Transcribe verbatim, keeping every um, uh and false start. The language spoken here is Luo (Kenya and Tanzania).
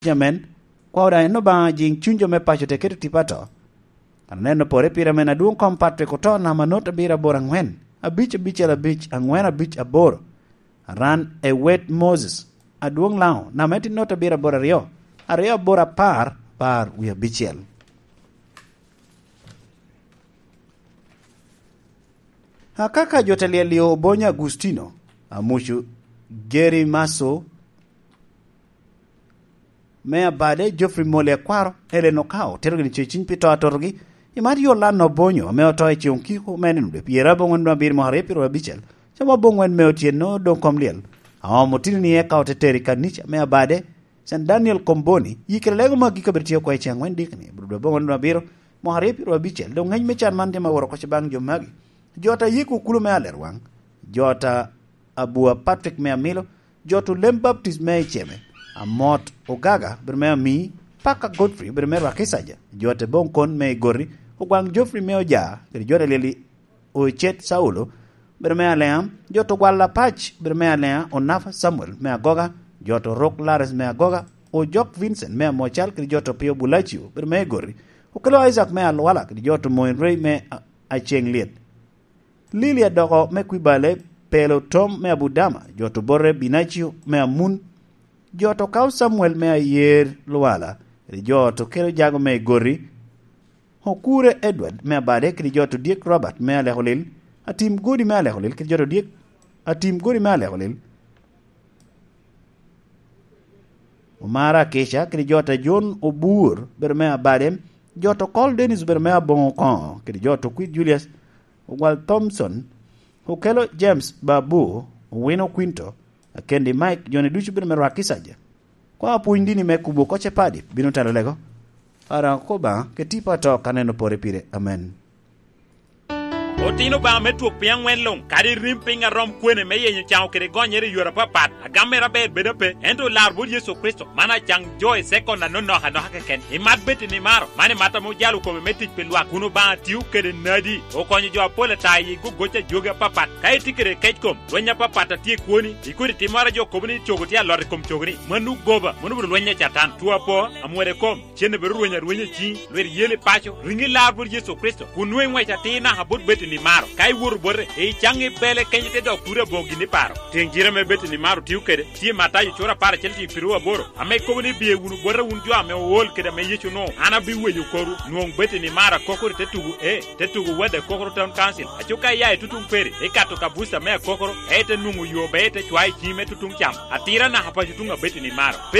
jamen kwa ora no ba jing chunjo me pacho te ketu tipato aneno pore pira mena duong kom patre ko na manota bira bora ngwen abich abich la bich angwen abich aboro ran e wet Moses aduong lao na meti nota bira bora rio ario bora par par wi abichiel hakaka jotelelio Bonya Agustino amushu Gary Maso mea bade Geoffrey Mole Kwaro ele no kao tergi ni chichin pito atorgi imari yo lano bonyo meo toy chionki ko meni nude piera bongon na bir mohare piro bichel chama bongon meo tieno don komliel awa motini ni eka oteteri kanicha mea bade San Daniel Komboni yikere lego magika bertio kwa changwen dikni brudo bongon na biro mohare piro bichel don ngany mechan mande ma woro ko chebang jomagi jota yiku kulu me alerwang jota abua Patrick mea milo jotu lem baptist mea cheme amot ogaga bermea mi paka Godfrey bermea rakisaja jote bonkon me gori ogwang Geoffrey me oja kiri jote lili ochet Saulo bermea leam joto gwala pach bermea lea onafa Samuel mea goga joto Rock Lares mea goga o Jock Vincent mea mochal kiri joto Pio Bulachio bermea gori ukelo Isaac mea lwala kiri joto Moinrey me acheng liet Lilia dogo me kwibale Pelo Tom mea Budama joto Bore Binachio mea Mun joto kau Samuel mea yer luala kiri joto kero jago mea gori Hokure Edward mea bade kiri joto Dick Robert mea leholil atim godi mea leholil kiri joto Dick atim godi mea leholil Umara Kesha kiri joto John Obur bermea badem joto Col Dennis bermea Bongokon kiri joto Quid Julius Wal Thompson Hokelo James Babu Wino Quinto Kendi Mike Johnny Duchu bir merakisaja kwa puindini mekubo koche padi binu talo lego ara koba ketipa to kaneno pore pire amen Otino ba metu piang wen long kari rimping arom kwene meye nyu chao kere gonyere yura papat agamera be bedope endo larbo Yesu Kristo mana chang joy second na no no hano hakeken imat beti ni maro mane mata mo jalu ko metik pelwa kuno ba tiu kere nadi o konyo jo pole tayi go gocha joga papat kai tikere kechkom ronya papata tie kwoni ikuri timara jo kobni chogoti a lor kom chogri manu goba manu bru ronya chatan tua po amwere kom chene beru ronya ronya chi wer yele pacho ringi larbo Yesu Kristo kunwe ngwa chatina habut beti ni maro kai wur borre e changi bele kenyete do kure bogi ni paro tengira me beti ni maro tiu kede ti mata yu chora para chelti piruwa boro ame ko ni biye wunu borre wun jo ame wol kede me yechu no ana bi weyu koru nuong beti ni mara kokoro tetugu e tetugu wede kokoro town council achuka ya tutung pere e kato kabusa me kokoro e te nungu yo bete twai chime tutung cham atira na hapa jutunga beti ni maro